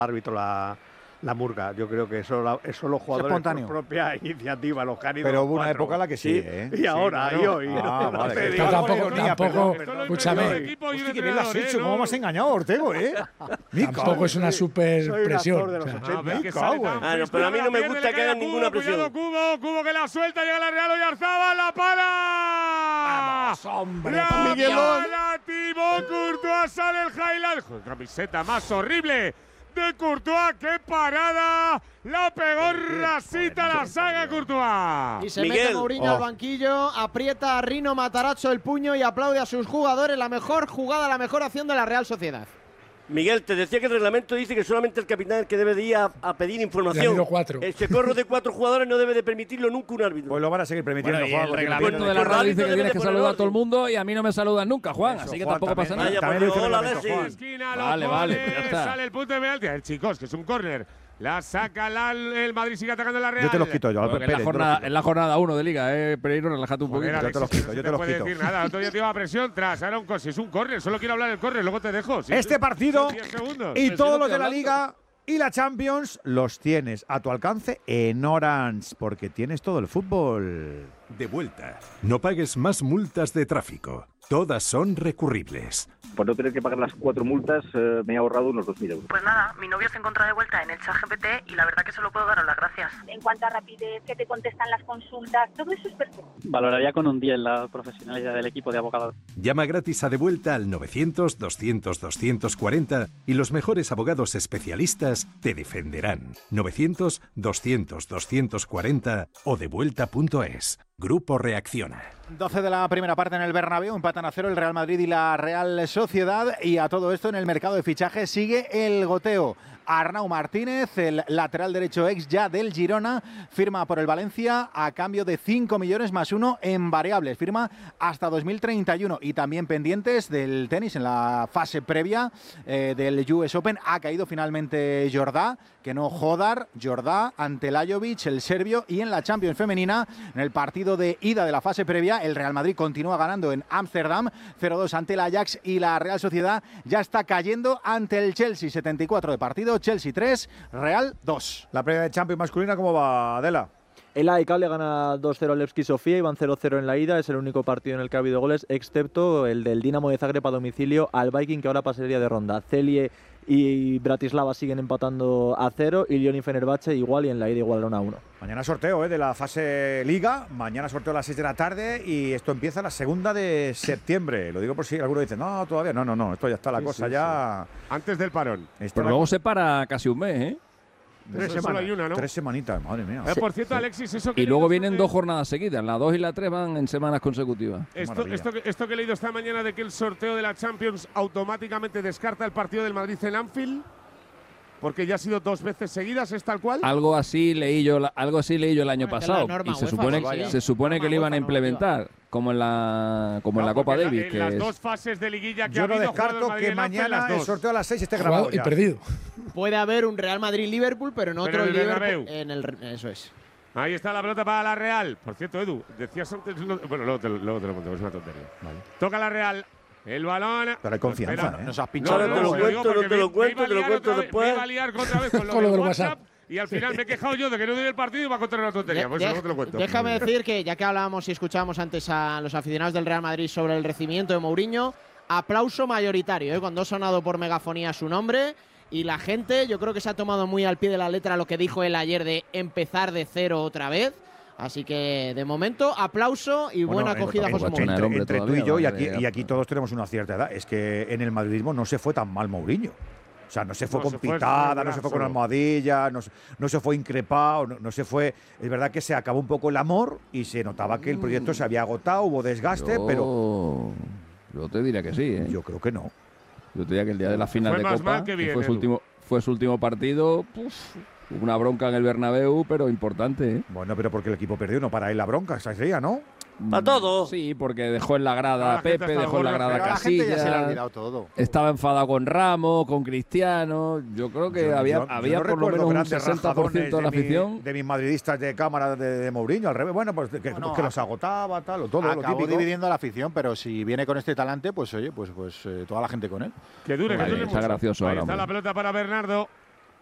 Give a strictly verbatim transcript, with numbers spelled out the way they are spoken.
árbitro la, la murga. Yo creo que eso, la, eso los jugadores por propia iniciativa, los cánidos. Pero hubo una época en la que sí, sí ¿eh? Y sí, ahora, claro. y hoy. Ah, no vale, te que digo, tampoco, no, tampoco, pero, escúchame. Hostia, que bien lo has hecho, ¿cómo me has engañado, Ortego, eh? Tampoco es una super presión. De los o sea, ochenta. A ver, que Cago, sale eh. tan Ah, no, fresco, pero a mí no me pierde, gusta le que cae hagan a Cubo, ninguna presión. Cuidado, Cubo, Cubo que la suelta, llega la Real Oyarzabal, la para. Vamos, hombre. La Miguelón. para Thibaut Courtois, sale el highlight. Joder, camiseta más horrible de Courtois, qué parada. La pegó rasita la saga Courtois. Y se Miguel. mete Mourinho Oh. al banquillo, aprieta a Rino Matarazzo el puño y aplaude a sus jugadores. La mejor jugada, la mejor acción de la Real Sociedad. Miguel, te decía que el reglamento dice que solamente el capitán es el que debe de ir a, a pedir Le han información. ido cuatro. El socorro de cuatro jugadores no debe de permitirlo nunca un árbitro. Pues lo van a seguir permitiendo, Bueno, y Juan, el porque reglamento tiene- de la Por radio árbitro dice que debe tienes de que poner saludar a todo el orden. mundo y a mí no me saludan nunca, Juan. Eso, Así que Juan, tampoco también. pasa nada. Vaya, También pues dice el hola, reglamento, Alexis. Juan. Esquina, lo Vale, pone, vale, pues ya está. sale el punto de penalti. El chicos, que es un córner. La saca la, el Madrid, sigue atacando la Real. Yo te los quito, yo, Porque Albert en la Pérez, yo te los jornada, quito. en la jornada uno de Liga, eh, Pereiro, relájate un Joder, poquito. yo te los Alexis, quito, no yo se te los puede quito. decir nada. Otro día te iba a presión tras. Ahora un cos. Es un córner. Solo quiero hablar del córner. Luego te dejo. Sí, Este sí, partido son diez segundos. y Pero si todos no los estoy de la hablando. Liga y la Champions los tienes a tu alcance en Orange, porque tienes todo el fútbol. De vuelta. No pagues más multas de tráfico. Todas son recurribles. Por no tener que pagar las cuatro multas, eh, me he ahorrado unos dos mil euros. Pues nada, mi novio se encuentra de vuelta en el ChatGPT y la verdad que solo puedo daros las gracias. En cuanto a rapidez, que te contestan las consultas, todo eso es perfecto. Valoraría con un diez la profesionalidad del equipo de abogados. Llama gratis a De Vuelta al novecientos, doscientos, doscientos cuarenta y los mejores abogados especialistas te defenderán. novecientos, doscientos, doscientos cuarenta o devuelta punto es. Grupo Reacciona. doce de la primera parte en el Bernabéu, empatan a cero el Real Madrid y la Real Sociedad, y a todo esto en el mercado de fichajes sigue el goteo. Arnau Martínez, el lateral derecho ex ya del Girona, firma por el Valencia a cambio de cinco millones más uno en variables, firma hasta dos mil treinta y uno. Y también pendientes del tenis en la fase previa eh, del U S Open, ha caído finalmente Jordá, que no Jodar, Jordá ante Lajovic, el serbio, y en la Champions femenina, en el partido de ida de la fase previa, el Real Madrid continúa ganando en Ámsterdam, cero dos ante el Ajax, y la Real Sociedad ya está cayendo ante el Chelsea, setenta y cuatro de partido, Chelsea tres, Real dos. La previa de Champions masculina, ¿cómo va, Adela? El A E K le gana dos cero al Levski Sofía y van cero cero en la ida. Es el único partido en el que ha habido goles, excepto el del Dinamo de Zagreb a domicilio al Viking, que ahora pasaría de ronda. Celie y Bratislava siguen empatando a cero y Lyon y Fenerbahce igual, y en la ida igualaron a uno. Mañana sorteo ¿eh? de la fase Liga, mañana sorteo a las seis de la tarde y esto empieza la segunda de septiembre. Lo digo por si alguno dice, no, todavía, no, no, no, esto ya está la Sí, cosa sí, ya… Antes del parón. Está Pero la- luego se para casi un mes, ¿eh? Tres Eso solo semanas, hay una, ¿no? tres semanitas, madre mía. Eh, por cierto, Alexis, eso que Y he luego leído vienen sobre- dos jornadas seguidas. La dos y la tres van en semanas consecutivas. Esto, maravilla. esto, que, esto que he leído esta mañana de que el sorteo de la Champions automáticamente descarta el partido del Madrid en Anfield, porque ya ha sido dos veces seguidas, ¿es tal cual? Algo así leí yo, la- algo así leí yo el año Bueno, que es pasado. la norma Y se UEFA, supone, vaya. se supone que Norma lo iban a UEFA normativa. implementar, como en la, como en No, la Copa porque Davis. En que las es- dos fases de liguilla que Yo ha no habido, ha jugado descarto el Madrid que en Anfield mañana las el dos. sorteo a las seis esté Jugado grabado y ya. perdido. Puede haber un Real Madrid-Liverpool, pero no Pero otro en el Liverpool Bernabéu. en el… Eso es. Ahí está la pelota para la Real. Por cierto, Edu, decías antes… lo- bueno, luego te, lo- luego te lo cuento, es una tontería. Toca la Real. El balón… Pero hay confianza, Espera. ¿eh? Nos has No, pinchado no, Ahora no, te lo se digo cuento, porque no te me- lo me cuento, iba a te lo liar cuento otra vez- después. Me iba a liar otra vez con lo, Con lo del del WhatsApp, WhatsApp. y al final me he quejado yo de que no doy el partido y va a contar una tontería. De- Por eso de- luego te lo cuento. Déjame decir que, ya que hablábamos y escuchábamos antes a los aficionados del Real Madrid sobre el recibimiento de Mourinho, aplauso mayoritario, ¿eh? Cuando ha sonado por megafonía su nombre, y la gente, yo creo que se ha tomado muy al pie de la letra lo que dijo él ayer de empezar de cero otra vez. Así que, de momento, aplauso y Bueno, buena en- acogida a en- José entre, Mourinho. el hombre entre tú y todavía, yo, y vale, aquí, ya. y aquí todos tenemos una cierta edad, es que en el madridismo no se fue tan mal Mourinho. O sea, no se fue No, con se fue pitada, solo, no se fue con solo. almohadilla, no, se- no se fue increpado, no, no se fue… Es verdad que se acabó un poco el amor y se notaba que el proyecto se había agotado, hubo desgaste, yo, pero yo te diría que sí, ¿eh? yo creo que no. Yo te diría que el día de la final Fue de más Copa, mal que bien, fue, su Edu. último, fue su último partido, puf, una bronca en el Bernabéu, pero importante, ¿eh? Bueno, pero porque el equipo perdió, no para él la bronca, esa sería, ¿no? Para todo. Sí, porque dejó en la Ah, grada la a gente Pepe, está dejó en la gorda, grada Pero a a la gente ya se le ha Casillas, olvidado todo. estaba enfadado con Ramos, con Cristiano. Yo creo que Yo- había, yo- yo había no por lo recuerdo menos un grandes sesenta por ciento de la rajadones mi- afición. De mis madridistas de cámara de, de Mourinho, al revés. Bueno, pues que, Bueno, que a- los agotaba, tal, o todo lo Acabó típico. dividiendo a la afición, pero si viene con este talante, pues oye, pues, pues eh, toda la gente con él. Que dure, Vale, que dure está mucho. gracioso Ahí ahora, está hombre. la pelota para Bernardo.